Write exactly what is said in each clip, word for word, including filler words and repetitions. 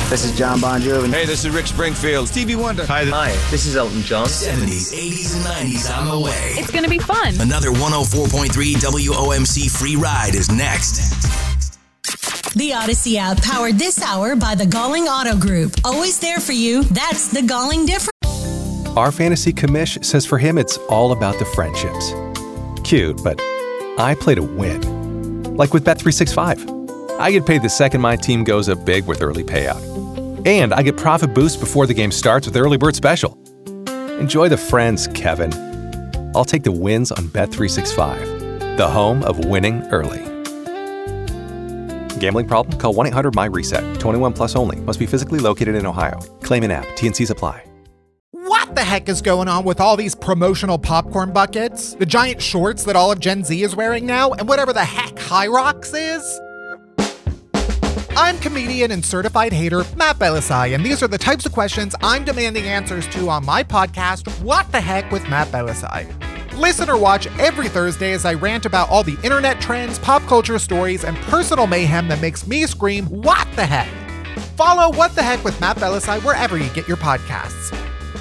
This is John Bon Jovi. Hey, this is Rick Springfield. Stevie Wonder. Hi, this, Hi, this is Elton John. seventies, eighties, and nineties on the way. It's going to be fun. Another one oh four point three W O M C free ride is next. The Odyssey app powered this hour by the Galling Auto Group. Always there for you. That's the Galling difference. Our fantasy commish says for him it's all about the friendships. Cute, but I play to win. Like with Bet three sixty-five. I get paid the second my team goes up big with early payout. And I get profit boost before the game starts with Early Bird Special. Enjoy the friends, Kevin. I'll take the wins on Bet three sixty-five, the home of winning early. Gambling problem? Call one eight hundred M Y reset. twenty-one plus only. Must be physically located in Ohio. Claim in app. T and Cs apply. What the heck is going on with all these promotional popcorn buckets? The giant shorts that all of Gen Z is wearing now? And whatever the heck High Rocks is? I'm comedian and certified hater Matt Belisai, and these are the types of questions I'm demanding answers to on my podcast, What the Heck with Matt Belisai. Listen or watch every Thursday as I rant about all the internet trends, pop culture stories, and personal mayhem that makes me scream, what the heck? Follow What the Heck with Matt Belisai wherever you get your podcasts.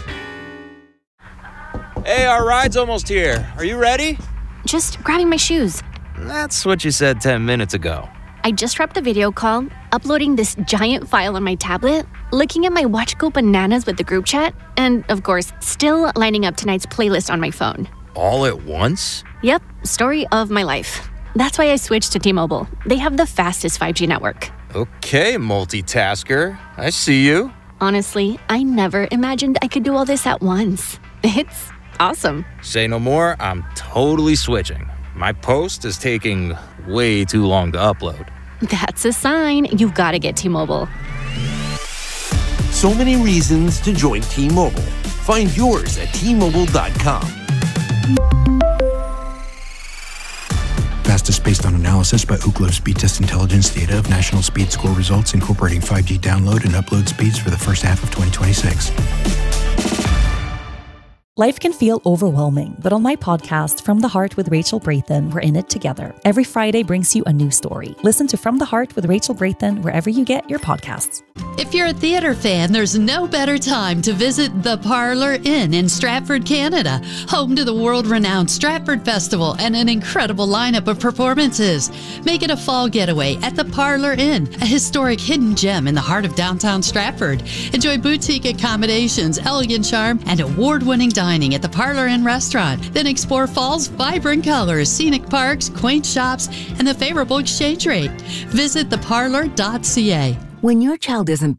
Hey, our ride's almost here. Are you ready? Just grabbing my shoes. That's what you said ten minutes ago. I just wrapped the video call, uploading this giant file on my tablet, looking at my watch go bananas with the group chat, and, of course, still lining up tonight's playlist on my phone. All at once? Yep, story of my life. That's why I switched to T-Mobile. They have the fastest five G network. Okay, multitasker. I see you. Honestly, I never imagined I could do all this at once. It's awesome. Say no more, I'm totally switching. My post is taking way too long to upload. That's a sign you've got to get T-Mobile. So many reasons to join T-Mobile. Find yours at T Mobile dot com. Fastest based on analysis by Ookla Speed Test Intelligence data of national speed score results incorporating five G download and upload speeds for the first half of twenty twenty-six. Life can feel overwhelming, but on my podcast, From the Heart with Rachel Brathen, we're in it together. Every Friday brings you a new story. Listen to From the Heart with Rachel Brathen wherever you get your podcasts. If you're a theater fan, there's no better time to visit the Parlor Inn in Stratford, Canada, home to the world-renowned Stratford Festival and an incredible lineup of performances. Make it a fall getaway at the Parlor Inn, a historic hidden gem in the heart of downtown Stratford. Enjoy boutique accommodations, elegant charm, and award-winning dining at the Parlor Inn restaurant. Then explore fall's vibrant colors, scenic parks, quaint shops, and the favorable exchange rate. Visit the parlor dot c a. When your child isn't